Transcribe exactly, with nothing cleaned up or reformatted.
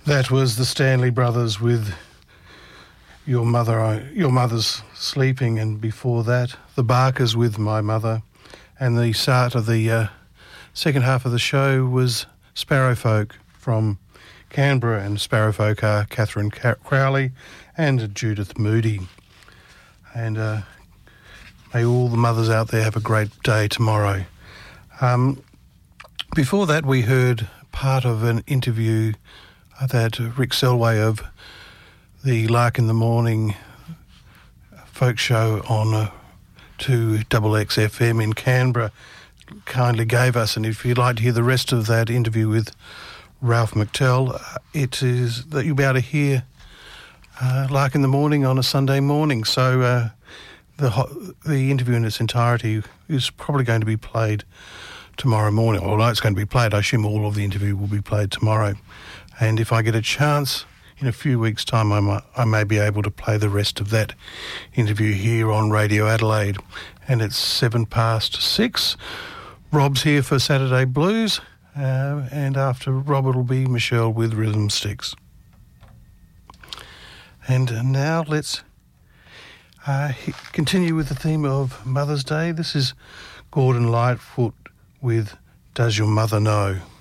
That was the Stanley Brothers with Your Mother, Your Mother's Sleeping, and before that, the Barkers with My Mother. And the start of the uh, second half of the show was Sparrowfolk from Canberra, and Sparrowfolk are Catherine Crowley and Judith Moody. And uh, may all the mothers out there have a great day tomorrow. Um, before that, we heard part of an interview that Rick Selway of the Lark in the Morning folk show on uh, two X X F M in Canberra kindly gave us. And if you'd like to hear the rest of that interview with Ralph McTell, uh, it is that you'll be able to hear uh, Lark in the Morning on a Sunday morning. So uh, the ho- the interview in its entirety is probably going to be played tomorrow morning. Although it's going to be played, I assume all of the interview will be played tomorrow. And if I get a chance, in a few weeks' time, I, might, I may be able to play the rest of that interview here on Radio Adelaide. And it's seven past six. Rob's here for Saturday Blues. Uh, and after Rob, it'll be Michelle with Rhythm Sticks. And now let's uh, continue with the theme of Mother's Day. This is Gordon Lightfoot with Does Your Mother Know?